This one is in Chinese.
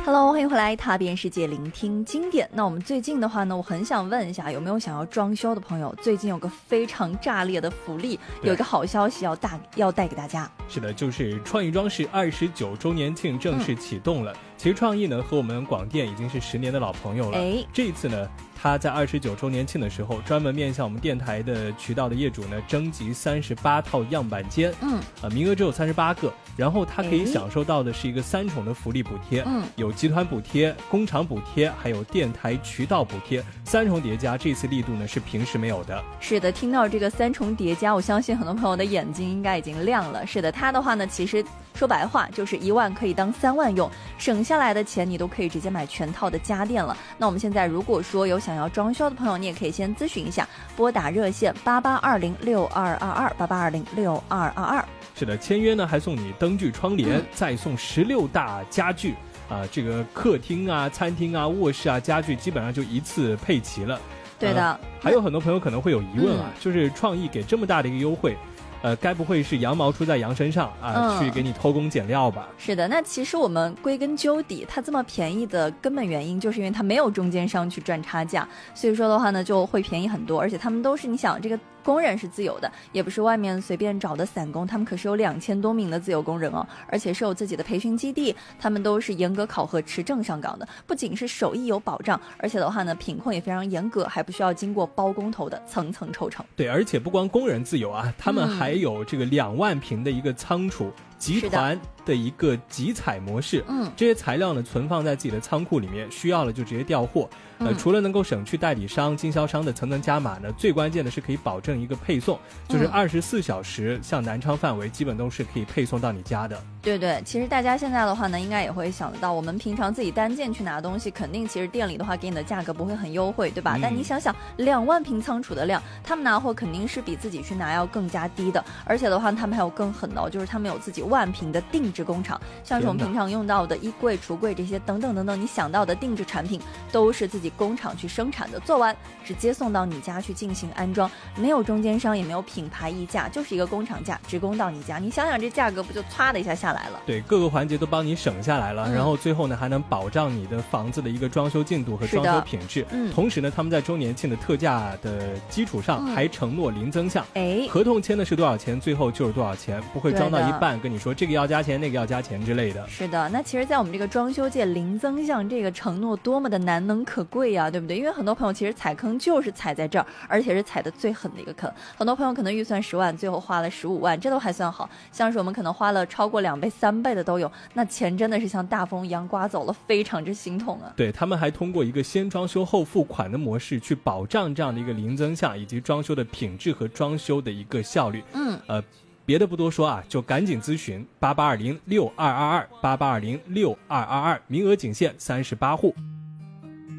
Hello， 欢迎回来，踏遍世界，聆听经典。那我们最近的话呢，我很想问一下，有没有想要装修的朋友？最近有个非常炸裂的福利，有一个好消息要带给大家。 是的，就是创意装饰29周年庆正式启动了。其实创意呢和我们广电已经是10年的老朋友了。这一次呢，他在29周年庆的时候，专门面向我们电台的渠道的业主呢，征集38套样板间，名额只有38个。然后他可以享受到的是一个3重的福利补贴，有集团补贴、工厂补贴，还有电台渠道补贴，3重叠加，这次力度呢是平时没有的。 是的，听到这个3重叠加，我相信很多朋友的眼睛应该已经亮了。是的，它的话呢，其实说白话就是1万可以当3万用，省下来的钱你都可以直接买全套的家电了。那我们现在如果说有想要装修的朋友，你也可以先咨询一下，拨打热线8820622288206222。 是的，签约呢还送你灯具窗帘，再送16大家具这个客厅啊、餐厅啊、卧室啊家具基本上就一次配齐了。 对的， 还有很多朋友可能会有疑问就是创意给这么大的一个优惠，该不会是羊毛出在羊身上去给你偷工减料吧？ 是的，那其实我们归根究底，它这么便宜的根本原因就是因为它没有中间商去赚差价，所以说的话呢就会便宜很多，而且他们都是你想这个工人是自由的，也不是外面随便找的散工，他们可是有2000多名的自由工人哦，而且是有自己的培训基地，他们都是严格考核持证上岗的，不仅是手艺有保障，而且的话呢品控也非常严格，还不需要经过包工头的层层抽成。 对，而且不光工人自由他们还有这个2万平的一个仓储集团的一个集采模式，这些材料呢存放在自己的仓库里面，需要了就直接调货。除了能够省去代理商、经销商的层层加码呢，最关键的是可以保证一个配送，就是24小时，像南昌范围基本都是可以配送到你家的。 对对，其实大家现在的话呢，应该也会想得到，我们平常自己单件去拿东西，肯定其实店里的话给你的价格不会很优惠，对吧？但你想想，2万平仓储的量，他们拿货肯定是比自己去拿要更加低的，而且的话，他们还有更狠的，就是他们有自己1万平的定制工厂，像是我们平常用到的衣柜、橱柜这些等等等等，你想到的定制产品都是自己工厂去生产的，做完直接送到你家去进行安装，没有中间商，也没有品牌溢价，就是一个工厂价直供到你家。你想想这价格不就唰的一下下来了？ 对，各个环节都帮你省下来了，然后最后呢还能保障你的房子的一个装修进度和装修品质。同时呢，他们在周年庆的特价的基础上还承诺零增项，合同签的是多少钱，最后就是多少钱，不会装到一半跟你说这个要加钱那个要加钱之类的。 是的，那其实在我们这个装修界，零增项这个承诺多么的难能可贵啊，对不对？因为很多朋友其实踩坑就是踩在这儿，而且是踩的最狠的一个坑。很多朋友可能预算10万，最后花了15万，这都还算好，像是我们可能花了超过2倍3倍的都有，那钱真的是像大风一样刮走了，非常之心痛啊。 对，他们还通过一个先装修后付款的模式去保障这样的一个零增项以及装修的品质和装修的一个效率。别的不多说就赶紧咨询8820622288206222，名额仅限38户。